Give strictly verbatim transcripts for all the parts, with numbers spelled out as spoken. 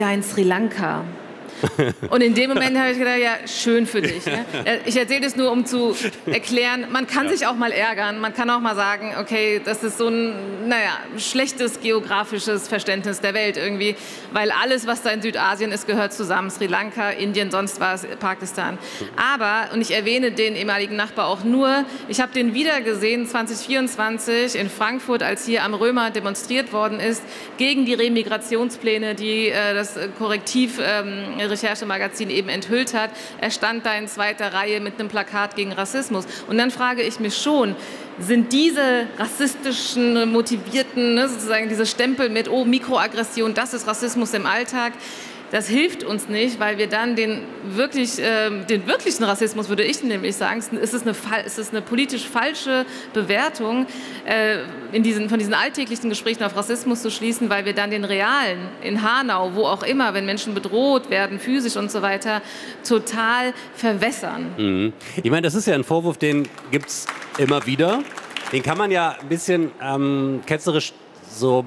Ja, in Sri Lanka. Und in dem Moment habe ich gedacht, ja, schön für dich. Ne? Ich erzähle das nur, um zu erklären, man kann ja. sich auch mal ärgern, man kann auch mal sagen, okay, das ist so ein, naja, schlechtes geografisches Verständnis der Welt irgendwie, weil alles, was da in Südasien ist, gehört zusammen. Sri Lanka, Indien, sonst was, Pakistan. Aber, und ich erwähne den ehemaligen Nachbar auch nur, ich habe den wieder gesehen zwanzig vierundzwanzig in Frankfurt, als hier am Römer demonstriert worden ist, gegen die Remigrationspläne, die äh, das Korrektiv ähm, Recherchemagazin eben enthüllt hat. Er stand da in zweiter Reihe mit einem Plakat gegen Rassismus. Und dann frage ich mich schon, sind diese rassistischen, motivierten, ne, sozusagen diese Stempel mit, oh, Mikroaggression, das ist Rassismus im Alltag, das hilft uns nicht, weil wir dann den, wirklich, äh, den wirklichen Rassismus, würde ich nämlich sagen, ist es eine, ist es eine politisch falsche Bewertung, äh, in diesen, von diesen alltäglichen Gesprächen auf Rassismus zu schließen, weil wir dann den realen, in Hanau, wo auch immer, wenn Menschen bedroht werden, physisch und so weiter, total verwässern. Mhm. Ich meine, das ist ja ein Vorwurf, den gibt es immer wieder. Den kann man ja ein bisschen ähm, ketzerisch so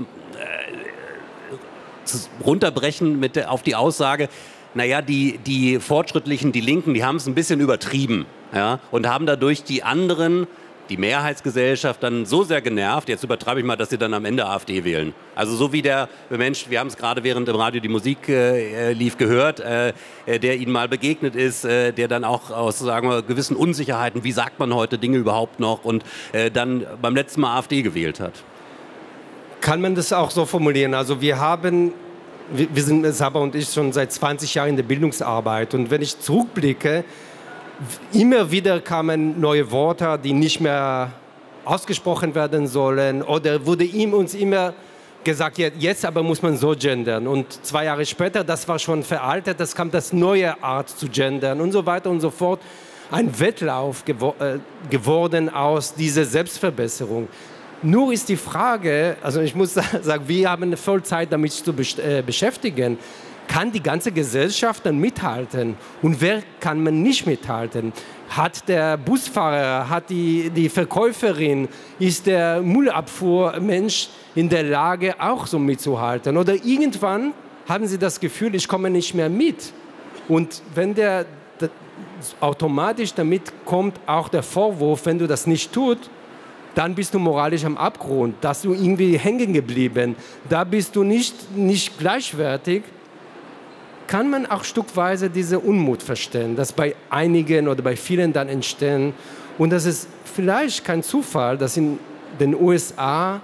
runterbrechen mit der, auf die Aussage, naja, die, die Fortschrittlichen, die Linken, die haben es ein bisschen übertrieben, ja, und haben dadurch die anderen, die Mehrheitsgesellschaft, dann so sehr genervt, jetzt übertreibe ich mal, dass sie dann am Ende AfD wählen. Also so wie der Mensch, wir haben es gerade während im Radio die Musik äh, lief gehört, äh, der ihnen mal begegnet ist, äh, der dann auch aus, sagen wir, gewissen Unsicherheiten, wie sagt man heute Dinge überhaupt noch, und äh, dann beim letzten Mal AfD gewählt hat. Kann man das auch so formulieren? Also wir haben, wir sind, Saba und ich, schon seit zwanzig Jahren in der Bildungsarbeit. Und wenn ich zurückblicke, immer wieder kamen neue Worte, die nicht mehr ausgesprochen werden sollen. Oder wurde ihm uns immer gesagt, jetzt aber muss man so gendern. Und zwei Jahre später, das war schon veraltet, das kam das neue Art zu gendern und so weiter und so fort. Ein Wettlauf gewo- äh, geworden aus dieser Selbstverbesserung. Nur ist die Frage, also ich muss sagen, wir haben voll Zeit damit zu beschäftigen, kann die ganze Gesellschaft dann mithalten? Und wer kann man nicht mithalten? Hat der Busfahrer, hat die, die Verkäuferin, ist der Müllabfuhrmensch in der Lage, auch so mitzuhalten? Oder irgendwann haben sie das Gefühl, ich komme nicht mehr mit. Und wenn der, der automatisch damit kommt auch der Vorwurf, wenn du das nicht tust, dann bist du moralisch am Abgrund, da bist du irgendwie hängen geblieben, da bist du nicht, nicht gleichwertig, kann man auch stückweise diese Unmut verstehen, das bei einigen oder bei vielen dann entstehen. Und das ist vielleicht kein Zufall, dass in den U S A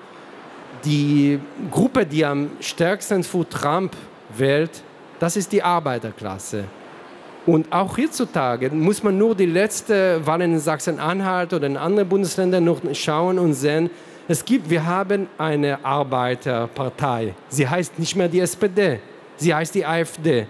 die Gruppe, die am stärksten für Trump wählt, das ist die Arbeiterklasse. Und auch heutzutage muss man nur die letzte Wahl in Sachsen-Anhalt oder in anderen Bundesländern noch schauen und sehen, es gibt, wir haben eine Arbeiterpartei. Sie heißt nicht mehr die S P D, sie heißt die AfD.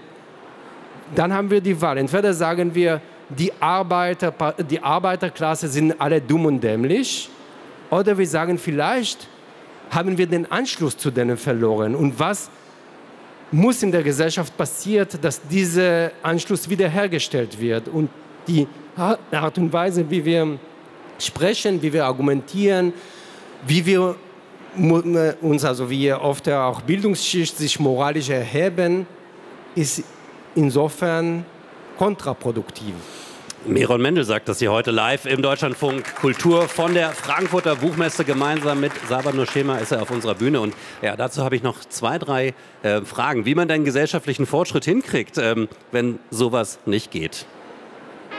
Dann haben wir die Wahl. Entweder sagen wir, die, Arbeiter, die Arbeiterklasse sind alle dumm und dämlich, oder wir sagen, vielleicht haben wir den Anschluss zu denen verloren. Und was muss in der Gesellschaft passieren, dass dieser Anschluss wiederhergestellt wird. Und die Art und Weise, wie wir sprechen, wie wir argumentieren, wie wir uns, also wie oft auch Bildungsschicht sich moralisch erheben, ist insofern kontraproduktiv. Meron Mendel sagt das hier heute live im Deutschlandfunk Kultur von der Frankfurter Buchmesse. Gemeinsam mit Saba Nurshema ist er auf unserer Bühne. Und ja, dazu habe ich noch zwei, drei äh, Fragen, wie man den gesellschaftlichen Fortschritt hinkriegt, ähm, wenn sowas nicht geht.